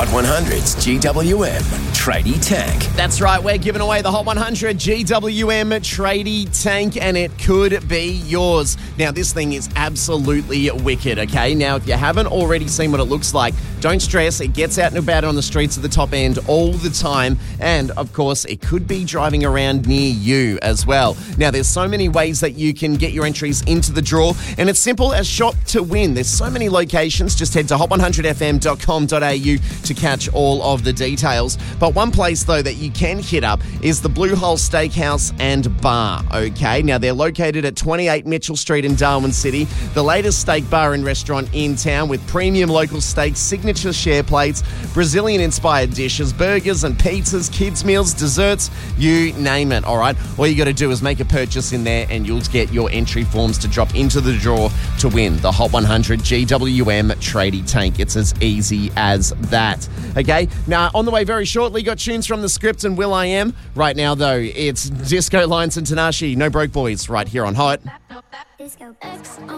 Hot 100's GWM Tradie Tank. That's right, we're giving away the Hot 100 GWM Tradie Tank, and it could be yours. Now, this thing is absolutely wicked, okay? Now, if you haven't already seen what it looks like, don't stress. It gets out and about on the streets of the top end all the time, and, of course, it could be driving around near you as well. Now, there's so many ways that you can get your entries into the draw, and it's simple as shop to win. There's so many locations. Just head to hot100fm.com.au to catch all of the details. But one place, though, that you can hit up is the Blue Hole Steakhouse and Bar, okay? Now, they're located at 28 Mitchell Street in Darwin City, the latest steak bar and restaurant in town with premium local steaks, signature share plates, Brazilian-inspired dishes, burgers and pizzas, kids' meals, desserts, you name it, all right? All you got to do is make a purchase in there and you'll get your entry forms to drop into the draw to win the Hot 100 GWM Tradie Tank. It's as easy as that. Okay, now on the way very shortly, got tunes from The Script and will.i.am. Right now, though, it's Disco Lions and Tanashi, No Broke Boys, right here on Hot. Disco X